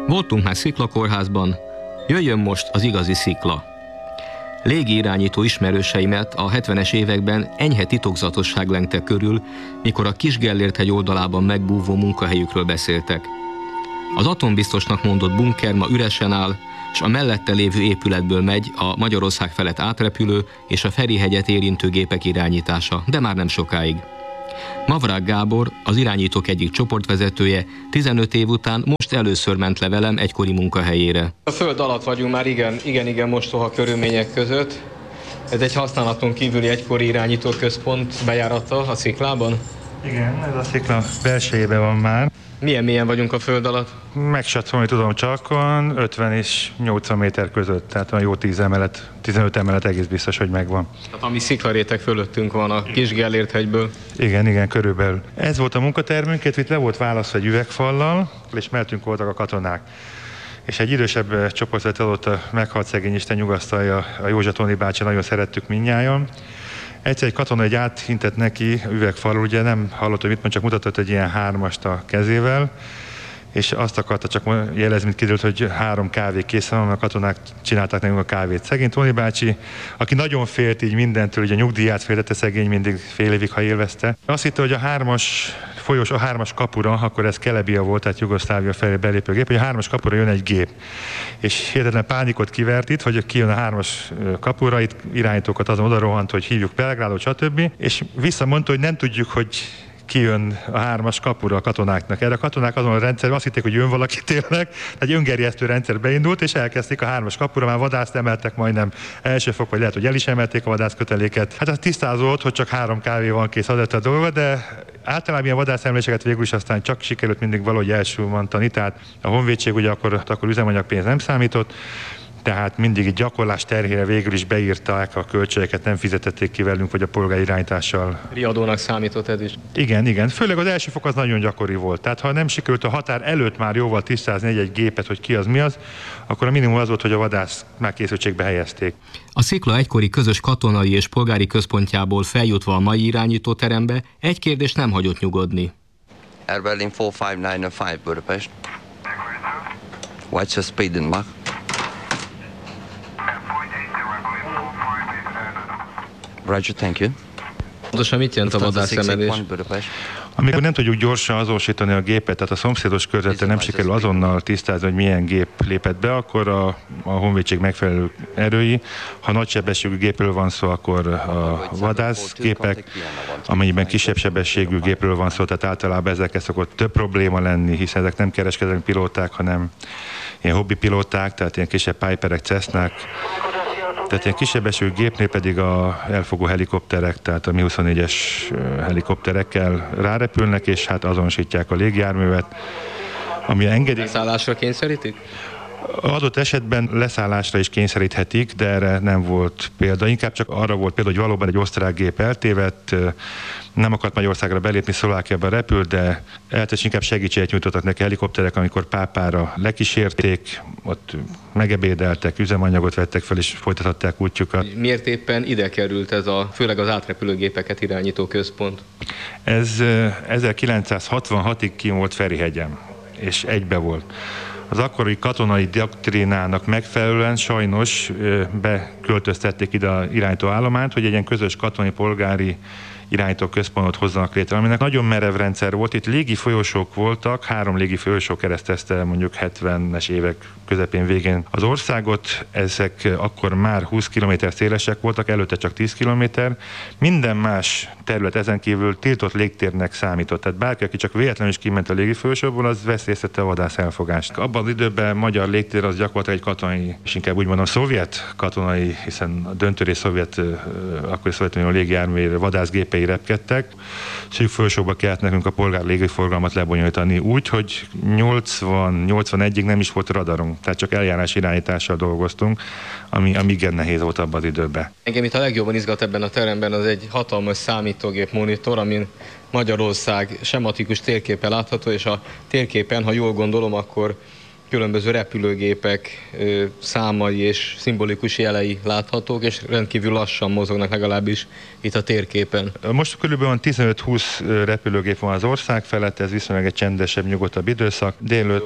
Voltunk már sziklakórházban, jöjjön most az igazi szikla. Légirányító ismerőseimet a 70-es években enyhe titokzatosság lengte körül, mikor a Kis-Gellért-hegy oldalában megbúvó munkahelyükről beszéltek. Az atombiztosnak mondott bunker ma üresen áll, és a mellette lévő épületből megy a Magyarország felett átrepülő és a Ferihegyet érintő gépek irányítása, de már nem sokáig. Mavrák Gábor, az irányítók egyik csoportvezetője 15 év után most először ment le velem egykori munkahelyére. A föld alatt vagyunk már igen mostoha körülmények között. Ez egy használaton kívüli egykori irányítóközpont bejárata a sziklában? Igen, ez a szikla belsejében van már. Milyen mélyen vagyunk a föld alatt? Megsatszolni tudom csak 50 és 80 méter között, tehát a jó 10 emelet, 15 emelet egész biztos, hogy megvan. Tehát ami sziklaréteg fölöttünk van a Kis-Gellért-hegyből. Igen, körülbelül. Ez volt a munkatermünk, itt le volt választva egy üvegfallal, és mellettünk voltak a katonák. És egy idősebb csoportvezető azóta meghalt, szegény Isten nyugasztalja, a Józsa Tóni bácsi, nagyon szerettük mindnyájan. Egyszer egy katona áthintett neki üvegfalról, ugye nem hallott, hogy mit mond, csak mutatott egy ilyen 3-ast a kezével, és azt akarta csak jelezni, mint kiderült, hogy 3 kávé készen van, a katonák csinálták nekünk a kávét. Szegény Tóni bácsi, aki nagyon félt így mindentől, ugye a nyugdíját féltette, szegény mindig fél évig, ha élvezte. Azt hitte, hogy a 3-as folyós, a 3-as kapura, akkor ez Kelebia volt, tehát Jugoszlávia felé belépő gép, hogy a 3-as kapura jön egy gép. És hihetetlen pánikot kivert itt, hogy kijön a 3-as kapura, itt irányítókat azon oda rohant, hogy hívjuk Belgrádot, stb. És visszamondta, hogy nem tudjuk, hogy kijön a 3-as kapura a katonáknak. Erre a katonák azon a rendszerben azt hitték, hogy jön valaki tényleg, egy öngerjesztő rendszer beindult, és elkezdték a 3-as kapura, már vadászt emeltek majdnem első fok, vagy lehet, hogy el is emelték a vadászköteléket. Hát az tisztázott, hogy csak 3 kávé van kész, az lett a dolga, de általában ilyen vadászemléseket végül is aztán csak sikerült mindig valahogy elsúlymontani, tehát a honvédség ugye akkor üzemanyagpénz nem számított, tehát mindig egy gyakorlás terhére végül is beírták a költségeket, nem fizetették ki velünk, vagy a polgári irányítással. Riadónak számított ez is. Igen. Főleg az első fok az nagyon gyakori volt. Tehát ha nem sikerült a határ előtt már jóval tisztázni egy gépet, hogy ki az, mi az, akkor a minimum az volt, hogy a vadász már készültségbe helyezték. A szikla egykori közös katonai és polgári központjából feljutva a mai irányítóterembe egy kérdés nem hagyott nyugodni. Air Berlin 45905 Budapest. What's your speed in Mach? Roger, thank you. Pontosan mit jelent a vadászemelés? Amikor nem tudjuk gyorsan azonosítani a gépet, tehát a szomszédos körzetben nem sikerül azonnal tisztázni, hogy milyen gép lépett be, akkor a honvédség megfelelő erői, ha nagy sebességű gépről van szó, akkor a vadászgépek, amennyiben kisebb sebességű gépről van szó, tehát általában ezekkel szokott több probléma lenni, hiszen ezek nem kereskedelmi pilóták, hanem ilyen hobbi pilóták, tehát ilyen kisebb Piperek, Cessnák. Tehát ilyen kisebbeső gépnél pedig a elfogó helikopterek, tehát a Mi-24-es helikopterekkel rárepülnek, és hát azonosítják a légjárművet, ami engedély... Leszállásra kényszerítik? Adott esetben leszállásra is kényszeríthetik, de erre nem volt példa. Inkább csak arra volt példa, hogy valóban egy osztrák gép eltévedt, nem akart Magyarországra belépni, Szlovákiába repült, de inkább segítséget nyújtottak neki helikopterek, amikor Pápára lekísérték, ott megebédeltek, üzemanyagot vettek fel, és folytathatták útjukat. Miért éppen ide került ez főleg az átrepülőgépeket irányító központ? Ez 1966-ig ki volt Ferihegyen, és egybe volt. Az akkori katonai doktrínának megfelelően sajnos beköltöztették ide az irányító állományt, hogy egy ilyen közös katonai polgári irányító központot hozzanak létre, aminek nagyon merev rendszer volt. Itt légi folyosók voltak, 3 légi folyosó keresztezte mondjuk 70-es évek közepén végén az országot. Ezek akkor már 20 km szélesek voltak, előtte csak 10 km. Minden más terület ezen kívül tiltott légtérnek számított. Tehát bárki, aki csak véletlenül is kiment a légi folyosóból, az veszélyeztette a vadász elfogást. Abban az időben magyar légtér az gyakorlatilag egy katonai, és inkább úgy mondom szovjet katonai, hiszen a döntőrész szovjet, akkori Szovjetunió légijárművére vadászgépei repkedtek, és folyosóba kellett nekünk a polgár légiforgalmat lebonyolítani úgy, hogy 80-81-ig nem is volt radarunk, tehát csak eljárás irányítással dolgoztunk, ami igen nehéz volt abban az időben. Engem itt a legjobban izgat ebben a teremben az egy hatalmas számítógép monitor, amin Magyarország sematikus térképe látható, és a térképen, ha jól gondolom, akkor különböző repülőgépek számai és szimbolikus jelei láthatók, és rendkívül lassan mozognak legalábbis itt a térképen. Most körülbelül 15-20 repülőgép van az ország felett, ez viszonylag egy csendesebb, nyugodtabb időszak. Délőtt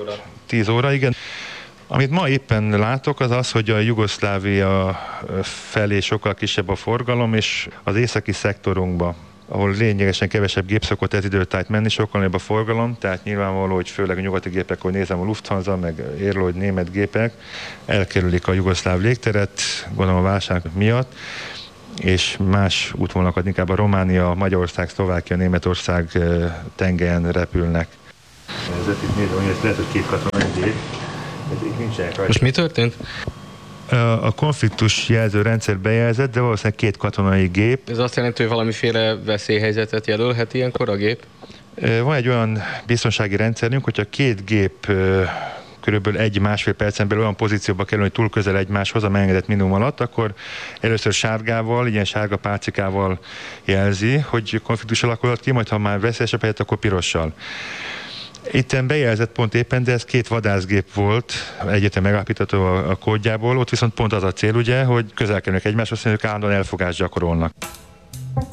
10 óra, igen. Amit ma éppen látok, az az, hogy a Jugoszlávia felé sokkal kisebb a forgalom, és az északi szektorunkba, ahol lényegesen kevesebb gép szokott ez időt át menni, sokkal nagyobb a forgalom, tehát nyilvánvaló, hogy főleg a nyugati gépek, hogy nézem a Lufthansa, meg érlő, német gépek, elkerülik a jugoszláv légteret, gondolom a válság miatt, és más útvonalakat, inkább a Románia, Magyarország, Szlovákia, Németország tengelyen repülnek. Ez itt nézem, hogy ez lehet, hogy 2 katonai gép. Most mi történt? A konfliktus jelző rendszer bejelzett, de valószínűleg 2 katonai gép. Ez azt jelenti, hogy valamiféle veszélyhelyzetet jelölhet ilyenkor a gép? Van egy olyan biztonsági rendszerünk, hogyha 2 gép körülbelül 1-1,5 percen belül olyan pozícióba kerül, hogy túl közel egymáshoz a megengedett minimum alatt, akkor először sárgával, ilyen sárga pálcikával jelzi, hogy konfliktus alakulhat ki, majd ha már veszélyesebb helyett, akkor pirossal. Itten bejelzett pont éppen, de ez 2 vadászgép volt, egyetem megállapítható a kódjából, ott viszont pont az a cél, ugye, hogy közel kerülnek egymáshoz, hogy ők állandóan elfogást gyakorolnak.